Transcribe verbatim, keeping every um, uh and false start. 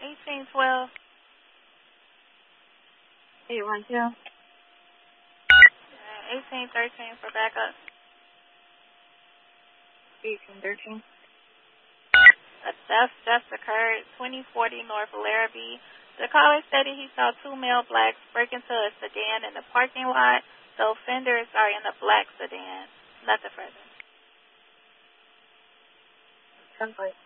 eighteen twelve. eight one two. eighteen thirteen for backup. eighteen thirteen. A theft just occurred, twenty forty North Larrabee. The caller stated he saw two male blacks break into a sedan in the parking lot. The offenders are in a black sedan. Nothing further. Sounds like